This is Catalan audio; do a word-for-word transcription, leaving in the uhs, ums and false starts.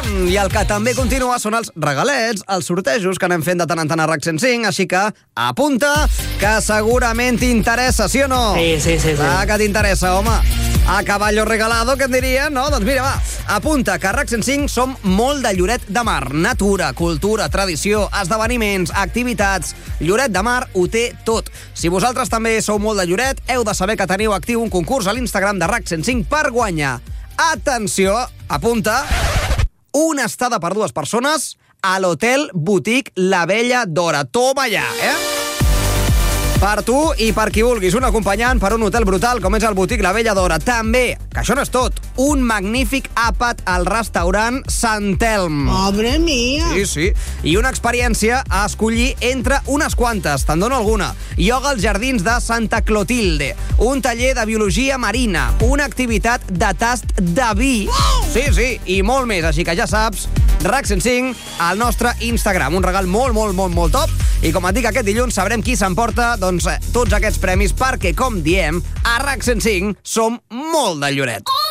Pam! I el que també continua són els regalets, els sortejos que anem fent de tant en tant a RAC cent cinc, així que apunta, que segurament t'interessa, sí o no? Sí, sí, sí. sí. Ah, que t'interessa, home. A caballo regalado, que en dirien, no? Doncs mira, va, apunta que a RAC cent cinc som molt de Lloret de Mar. Natura, cultura, tradició, esdeveniments, activitats. Lloret de Mar ho té tot. Si vosaltres també sou molt de Lloret, heu de saber que teniu actiu un concurs a l'Instagram de RAC cent cinc per guanyar. Atenció, apunta, una estada per dues persones a l'Hotel Boutique La Bella Dora. Toma ja, eh? Per tu i per qui vulguis, un acompanyant per un hotel brutal com és el Boutique La Bella Dora. També, que això no és tot, un magnífic àpat al restaurant Sant Elm. Madre mía! Sí, sí. I una experiència a escollir entre unes quantes. Te'n dono alguna. Ioga als jardins de Santa Clotilde, un taller de biologia marina, una activitat de tast de vi. Sí, sí, i molt més. Així que ja saps, RAC cent cinc, al nostre Instagram. Un regal molt, molt, molt, molt top. I com et dic, aquest dilluns sabrem qui s'emporta doncs, tots aquests premis perquè, com diem, a RAC cent cinc som molt de Lloret.